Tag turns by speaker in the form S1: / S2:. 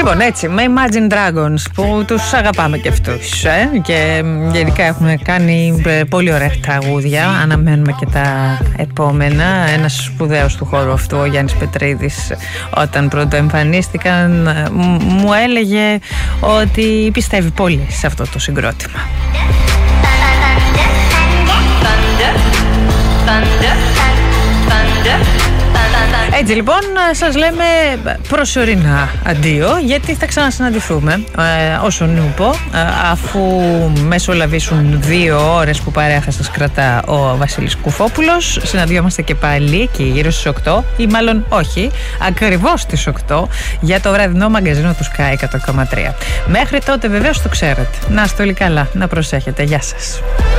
S1: Λοιπόν, έτσι, με Imagine Dragons που τους αγαπάμε και αυτούς και γενικά έχουν κάνει πολύ ωραία τραγούδια. Αναμένουμε και τα επόμενα. Ένας σπουδαίος του χώρου αυτού, ο Γιάννης Πετρίδης, όταν πρώτο εμφανίστηκαν, μου έλεγε ότι πιστεύει πολύ σε αυτό το συγκρότημα. Έτσι λοιπόν σας λέμε προσωρινά αντίο, γιατί θα ξανασυναντηθούμε όσο νουπο, αφού μεσολαβήσουν 2 ώρες που παρέα θα σας κρατά ο Βασίλης Κουφόπουλος. Συναντιόμαστε και πάλι εκεί γύρω στις 8 ή μάλλον όχι, ακριβώς στις 8 για το βραδινό μαγκαζίνο του Sky 100,3. Μέχρι τότε βεβαίως το ξέρετε. Να είστε όλοι καλά, να προσέχετε. Γεια σας.